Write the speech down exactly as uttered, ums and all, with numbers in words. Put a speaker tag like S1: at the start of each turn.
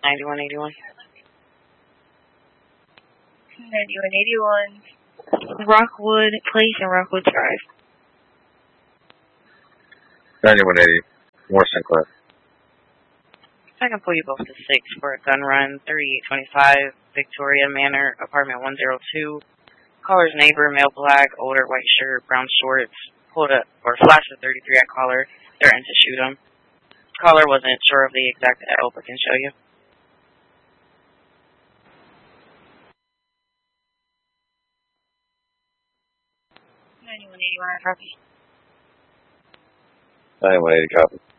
S1: ninety-one eighty-one.
S2: ninety-one eighty-one.
S1: Rockwood Place and Rockwood Drive.
S3: ninety-one eighty, North Sinclair.
S1: I can pull you both to six for a gun run, thirty-eight twenty-five, Victoria Manor, apartment one oh two. Caller's neighbor, male black, older, white shirt, brown shorts, pulled up, or flashed a thirty-three at caller, threatened to shoot him. Caller wasn't sure of the exact L, but can show you.
S2: ninety-one eighty-one, copy.
S3: ninety-one eighty, copy.